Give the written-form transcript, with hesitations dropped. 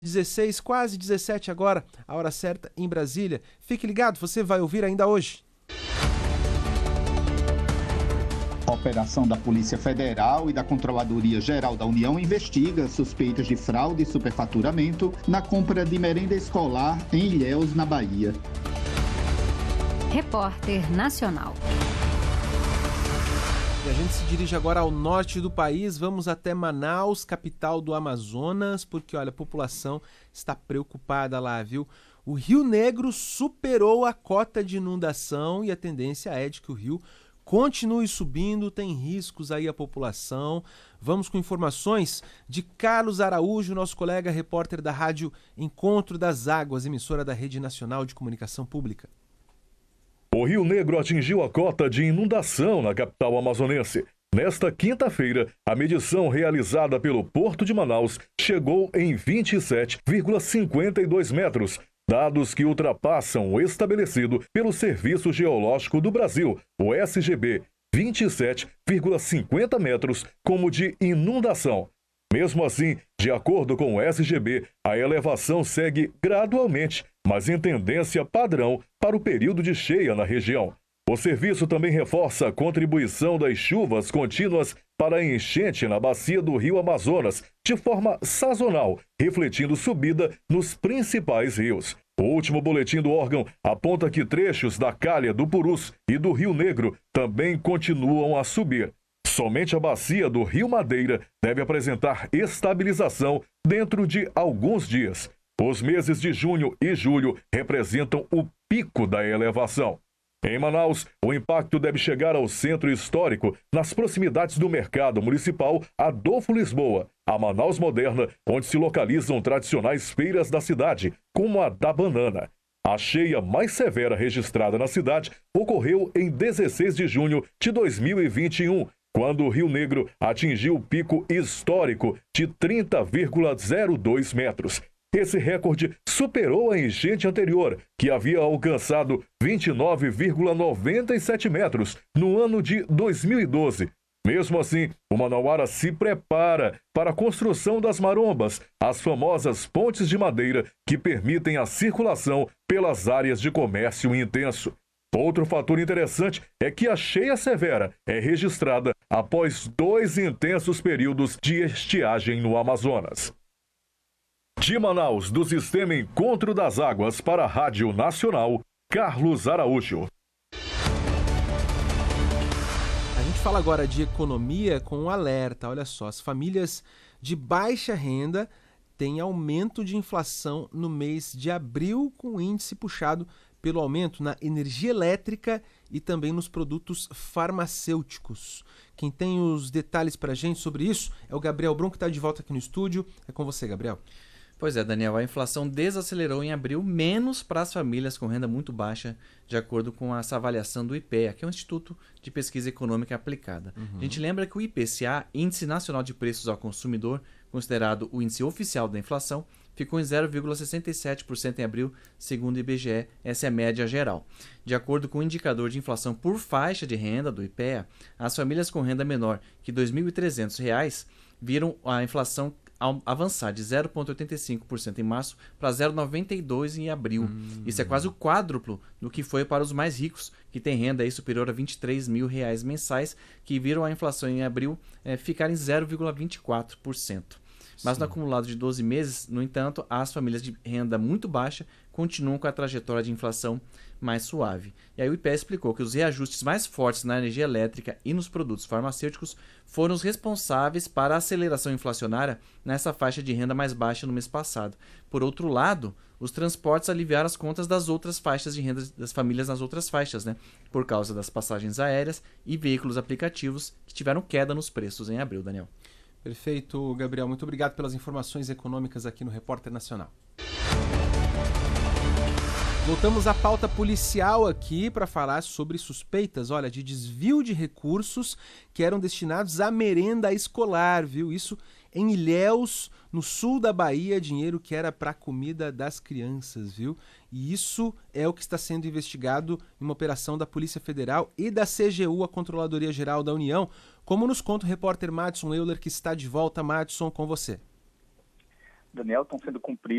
16, quase 17 agora, a hora certa em Brasília. Fique ligado, você vai ouvir ainda hoje. A operação da Polícia Federal e da Controladoria Geral da União investiga suspeitas de fraude e superfaturamento na compra de merenda escolar em Ilhéus, na Bahia. Repórter Nacional. E a gente se dirige agora ao norte do país, vamos até Manaus, capital do Amazonas, porque olha, a população está preocupada lá, viu? O Rio Negro superou a cota de inundação e a tendência é de que o rio continue subindo, tem riscos aí a população. Vamos com informações de Carlos Araújo, nosso colega repórter da rádio Encontro das Águas, emissora da Rede Nacional de Comunicação Pública. O Rio Negro atingiu a cota de inundação na capital amazonense. Nesta quinta-feira, a medição realizada pelo Porto de Manaus chegou em 27,52 metros, dados que ultrapassam o estabelecido pelo Serviço Geológico do Brasil, o SGB, 27,50 metros como de inundação. Mesmo assim, de acordo com o SGB, a elevação segue gradualmente, mas em tendência padrão para o período de cheia na região. O serviço também reforça a contribuição das chuvas contínuas para a enchente na bacia do Rio Amazonas, de forma sazonal, refletindo subida nos principais rios. O último boletim do órgão aponta que trechos da calha do Purus e do Rio Negro também continuam a subir. Somente a bacia do Rio Madeira deve apresentar estabilização dentro de alguns dias. Os meses de junho e julho representam o pico da elevação. Em Manaus, o impacto deve chegar ao centro histórico, nas proximidades do mercado municipal Adolfo Lisboa, a Manaus Moderna, onde se localizam tradicionais feiras da cidade, como a da banana. A cheia mais severa registrada na cidade ocorreu em 16 de junho de 2021, quando o Rio Negro atingiu o pico histórico de 30,02 metros. Esse recorde superou a enchente anterior, que havia alcançado 29,97 metros no ano de 2012. Mesmo assim, o manauara se prepara para a construção das marombas, as famosas pontes de madeira que permitem a circulação pelas áreas de comércio intenso. Outro fator interessante é que a cheia severa é registrada após 2 intensos períodos de estiagem no Amazonas. De Manaus, do Sistema Encontro das Águas para a Rádio Nacional, Carlos Araújo. A gente fala agora de economia com um alerta. Olha só, as famílias de baixa renda têm aumento de inflação no mês de abril, com índice puxado pelo aumento na energia elétrica e também nos produtos farmacêuticos. Quem tem os detalhes para a gente sobre isso é o Gabriel Brum, que está de volta aqui no estúdio. É com você, Gabriel. Pois é, Daniel, a inflação desacelerou em abril, menos para as famílias com renda muito baixa, de acordo com essa avaliação do IPEA, que é o Instituto de Pesquisa Econômica Aplicada. A gente lembra que o IPCA, Índice Nacional de Preços ao Consumidor, considerado o índice oficial da inflação, ficou em 0,67% em abril, segundo o IBGE, essa é a média geral. De acordo com o indicador de inflação por faixa de renda do IPEA, as famílias com renda menor que R$ 2.300 viram a inflação avançar de 0,85% em março para 0,92% em abril. Isso é quase o quádruplo do que foi para os mais ricos, que têm renda aí superior a R$ 23 mil mensais, que viram a inflação em abril ficar em 0,24%. Mas no acumulado de 12 meses, no entanto, as famílias de renda muito baixa continuam com a trajetória de inflação mais suave. E aí o IPEA explicou que os reajustes mais fortes na energia elétrica e nos produtos farmacêuticos foram os responsáveis para a aceleração inflacionária nessa faixa de renda mais baixa no mês passado. Por outro lado, os transportes aliviaram as contas das outras faixas de renda das famílias nas outras faixas, por causa das passagens aéreas e veículos aplicativos que tiveram queda nos preços em abril, Daniel. Perfeito, Gabriel. Muito obrigado pelas informações econômicas aqui no Repórter Nacional. Voltamos à pauta policial aqui para falar sobre suspeitas, de desvio de recursos que eram destinados à merenda escolar, viu? Isso em Ilhéus, no sul da Bahia, dinheiro que era para a comida das crianças, viu? E isso é o que está sendo investigado em uma operação da Polícia Federal e da CGU, a Controladoria Geral da União, como nos conta o repórter Madison Euler, que está de volta. Madison, com você. Daniel, estão sendo cumpridos